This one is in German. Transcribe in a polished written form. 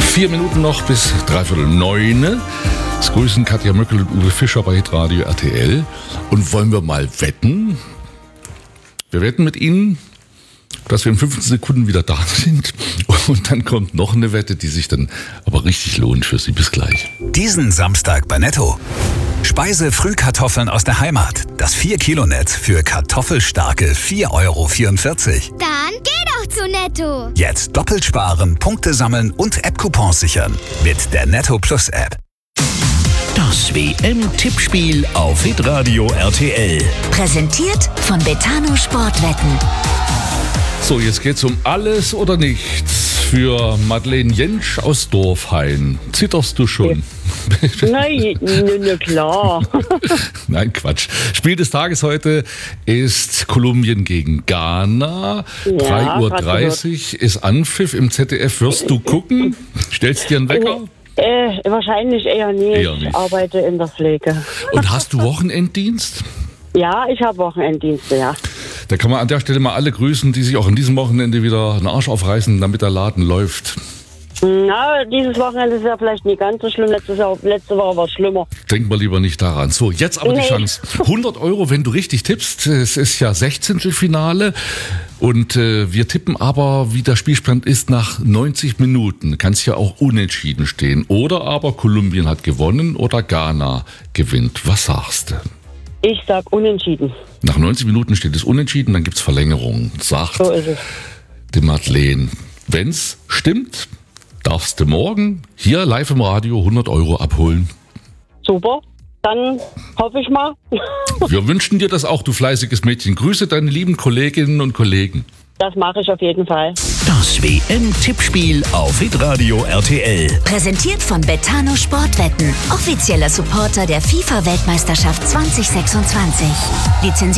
4 Minuten noch bis 8:45. Es grüßen Katja Möckel und Uwe Fischer bei Hitradio RTL. Und wollen wir mal wetten? Wir wetten mit Ihnen, dass wir in 15 Sekunden wieder da sind. Und dann kommt noch eine Wette, die sich dann aber richtig lohnt für Sie. Bis gleich. Diesen Samstag bei Netto. Speise-Frühkartoffeln aus der Heimat. Das 4-Kilo-Netz für kartoffelstarke 4,44 €. Dann geh doch zu Netto. Jetzt doppelt sparen, Punkte sammeln und App-Coupons sichern. Mit der Netto Plus App. Das WM-Tippspiel auf Hitradio RTL. Präsentiert von Betano Sportwetten. So, jetzt geht's um alles oder nichts. Für Madeleine Jentsch aus Dorfhain. Zitterst du schon? Nein, na klar. Nein, Quatsch. Spiel des Tages heute ist Kolumbien gegen Ghana. Ja, 3:30 Uhr ist Anpfiff im ZDF. Wirst du gucken? Stellst dir einen Wecker? Wahrscheinlich eher nicht. Ich arbeite in der Pflege. Und hast du Wochenenddienst? Ja, ich habe Wochenenddienste, ja. Da kann man an der Stelle mal alle grüßen, die sich auch an diesem Wochenende wieder einen Arsch aufreißen, damit der Laden läuft. Na, dieses Wochenende ist ja vielleicht nicht ganz so schlimm. Letzte Woche war es schlimmer. Denk mal lieber nicht daran. So, jetzt aber die Chance. 100 €, wenn du richtig tippst. Es ist ja 16. Finale. Und wir tippen aber, wie der Spielstand ist, nach 90 Minuten. Kann es ja auch unentschieden stehen. Oder aber Kolumbien hat gewonnen oder Ghana gewinnt. Was sagst du? Ich sag unentschieden. Nach 90 Minuten steht es unentschieden, dann gibt es Verlängerung. Sagt So ist es. die Madeleine. Wenn's stimmt, darfst du morgen hier live im Radio 100 € abholen. Super, dann hoffe ich mal. Wir wünschen dir das auch, du fleißiges Mädchen. Grüße deine lieben Kolleginnen und Kollegen. Das mache ich auf jeden Fall. Das WM-Tippspiel auf Hitradio RTL. Präsentiert von Betano Sportwetten. Offizieller Supporter der FIFA-Weltmeisterschaft 2026. Lizenziert